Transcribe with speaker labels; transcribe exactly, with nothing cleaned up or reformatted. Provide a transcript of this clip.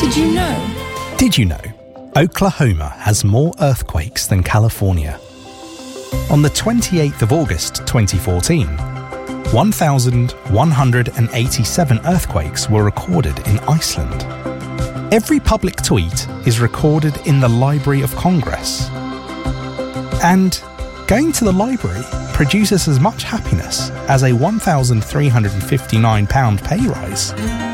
Speaker 1: Did you know?
Speaker 2: Did you know Oklahoma has more earthquakes than California? On the twenty-eighth of August twenty fourteen, one thousand one hundred eighty-seven earthquakes were recorded in Iceland. Every public tweet is recorded in the Library of Congress. And going to the library produces as much happiness as a one thousand three hundred fifty-nine pound pay rise.